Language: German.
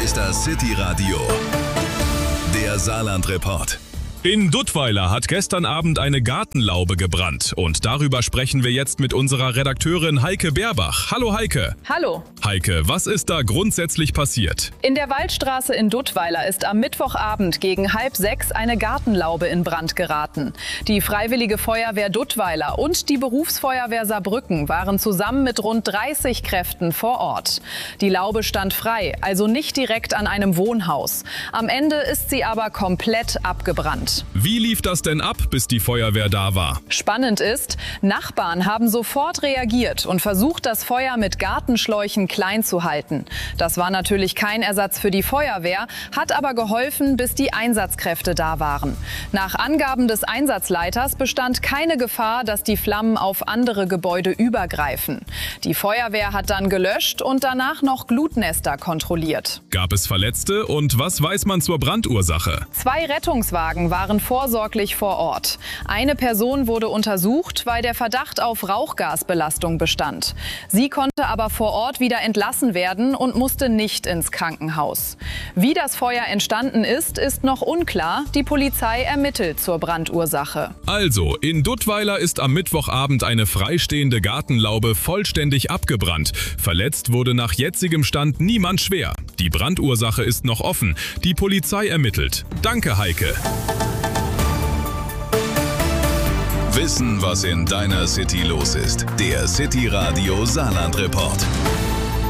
ist das City Radio, der Saarland-Report. In Duttweiler hat gestern Abend eine Gartenlaube gebrannt und darüber sprechen wir jetzt mit unserer Redakteurin Heike Berbach. Hallo Heike. Hallo. Heike, was ist da grundsätzlich passiert? In der Waldstraße in Duttweiler ist am Mittwochabend gegen 5:30 eine Gartenlaube in Brand geraten. Die Freiwillige Feuerwehr Duttweiler und die Berufsfeuerwehr Saarbrücken waren zusammen mit rund 30 Kräften vor Ort. Die Laube stand frei, also nicht direkt an einem Wohnhaus. Am Ende ist sie aber komplett abgebrannt. Wie lief das denn ab, bis die Feuerwehr da war? Spannend ist, Nachbarn haben sofort reagiert und versucht, das Feuer mit Gartenschläuchen klein zu halten. Das war natürlich kein Ersatz für die Feuerwehr, hat aber geholfen, bis die Einsatzkräfte da waren. Nach Angaben des Einsatzleiters bestand keine Gefahr, dass die Flammen auf andere Gebäude übergreifen. Die Feuerwehr hat dann gelöscht und danach noch Glutnester kontrolliert. Gab es Verletzte und was weiß man zur Brandursache? 2 Rettungswagen waren vorsorglich vor Ort. Eine Person wurde untersucht, weil der Verdacht auf Rauchgasbelastung bestand. Sie konnte aber vor Ort wieder entlassen werden und musste nicht ins Krankenhaus. Wie das Feuer entstanden ist, ist noch unklar. Die Polizei ermittelt zur Brandursache. Also, in Duttweiler ist am Mittwochabend eine freistehende Gartenlaube vollständig abgebrannt. Verletzt wurde nach jetzigem Stand niemand schwer. Die Brandursache ist noch offen. Die Polizei ermittelt. Danke, Heike. Wissen, was in deiner City los ist. Der City Radio Saarland-Report.